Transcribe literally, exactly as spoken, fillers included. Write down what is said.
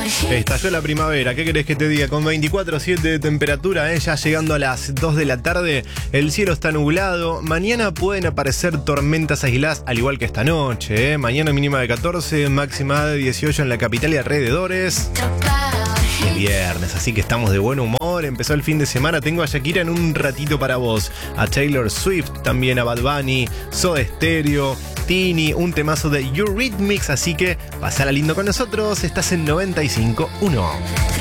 Estalló la primavera, ¿qué querés que te diga? Con veinticuatro coma siete de temperatura, ¿eh? Ya llegando a las dos de la tarde, el cielo está nublado. Mañana pueden aparecer tormentas aisladas, al igual que esta noche, ¿eh? Mañana mínima de catorce, máxima de dieciocho en la capital y alrededores. Es viernes, así que estamos de buen humor. Empezó el fin de semana. Tengo a Shakira en un ratito para vos, a Taylor Swift, también a Bad Bunny, Soda Stereo, Tini, un temazo de Eurythmics. Así que pasala lindo con nosotros. Estás en noventa y cinco punto uno.